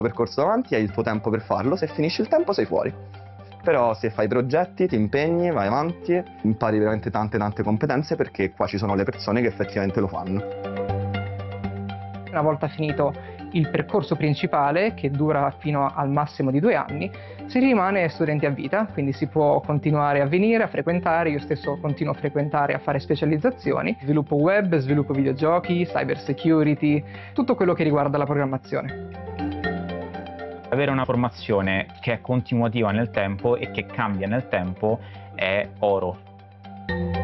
percorso davanti, hai il tuo tempo per farlo, se finisci il tempo sei fuori. Però se fai progetti, ti impegni, vai avanti, impari veramente tante competenze, perché qua ci sono le persone che effettivamente lo fanno. Una volta finito il percorso principale, che dura fino al massimo di 2 anni, si rimane studenti a vita, quindi si può continuare a venire, a frequentare. Io stesso continuo a frequentare, a fare specializzazioni, sviluppo web, sviluppo videogiochi, cyber security, tutto quello che riguarda la programmazione. Avere una formazione che è continuativa nel tempo e che cambia nel tempo è oro.